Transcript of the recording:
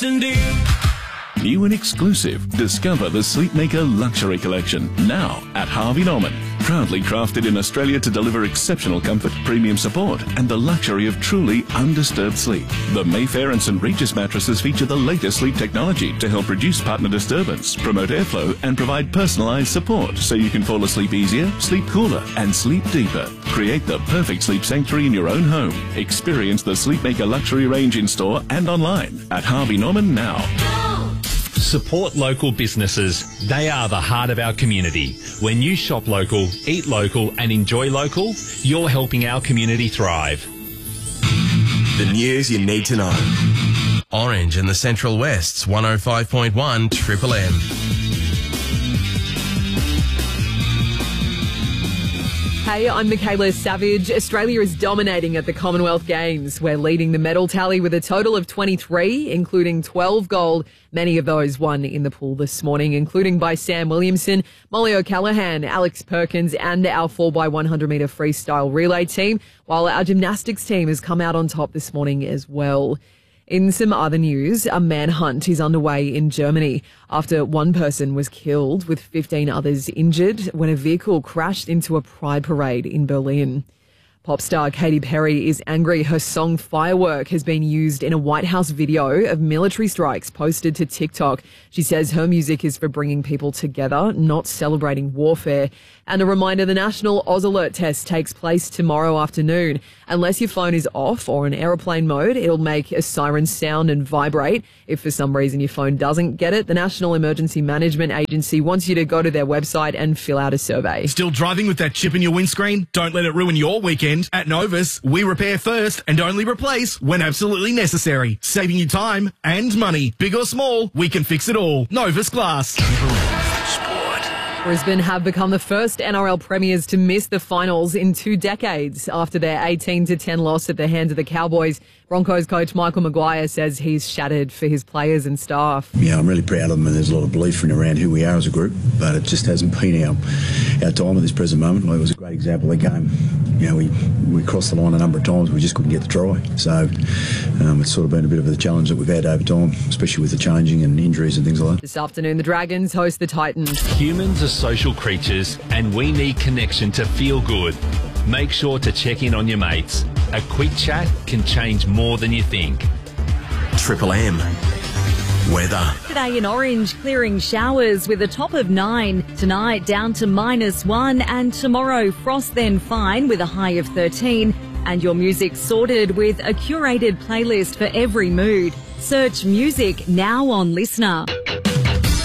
New and exclusive, discover the Sleepmaker Luxury Collection, now at Harvey Norman. Proudly crafted in Australia to deliver exceptional comfort, premium support, and the luxury of truly undisturbed sleep. The Mayfair and St. Regis mattresses feature the latest sleep technology to help reduce partner disturbance, promote airflow, and provide personalised support so you can fall asleep easier, sleep cooler, and sleep deeper. Create the perfect sleep sanctuary in your own home. Experience the Sleepmaker Luxury range in store and online at Harvey Norman now. Support local businesses. They are the heart of our community. When you shop local, eat local and enjoy local, you're helping our community thrive. The news you need to know. Orange in the Central West's 105.1 Triple M. Hey, I'm Michaela Savage. Australia is dominating at the Commonwealth Games. We're leading the medal tally with a total of 23, including 12 gold. Many of those won in the pool this morning, including by Sam Williamson, Molly O'Callaghan, Alex Perkins, and our 4x100 metre freestyle relay team, while our gymnastics team has come out on top this morning as well. In some other news, a manhunt is underway in Germany after one person was killed with 15 others injured when a vehicle crashed into a pride parade in Berlin. Pop star Katy Perry is angry her song Firework has been used in a White House video of military strikes posted to TikTok. She says her music is for bringing people together, not celebrating warfare. And a reminder, the National Oz Alert test takes place tomorrow afternoon. Unless your phone is off or in aeroplane mode, it'll make a siren sound and vibrate. If for some reason your phone doesn't get it, the National Emergency Management Agency wants you to go to their website and fill out a survey. Still driving with that chip in your windscreen? Don't let it ruin your weekend. At Novus, we repair first and only replace when absolutely necessary. Saving you time and money. Big or small, we can fix it all. Novus Glass. Brisbane have become the first NRL premiers to miss the finals in 2 decades after their 18-10 loss at the hands of the Cowboys. Broncos coach Michael Maguire says he's shattered for his players and staff. Yeah, I'm really proud of them, and there's a lot of belief in around who we are as a group, but it just hasn't been our time at this present moment. It was a great example of the game. You know, we crossed the line a number of times, we just couldn't get the try. So it's sort of been a bit of a challenge that we've had over time, especially with the changing and injuries and things like that. This afternoon, the Dragons host the Titans. Humans are social creatures and we need connection to feel good. Make sure to check in on your mates. A quick chat can change more than you think. Triple M. Weather. Today in Orange, clearing showers with a top of 9. Tonight down to -1, and tomorrow frost then fine with a high of 13. And your music sorted with a curated playlist for every mood. Search music now on Listener.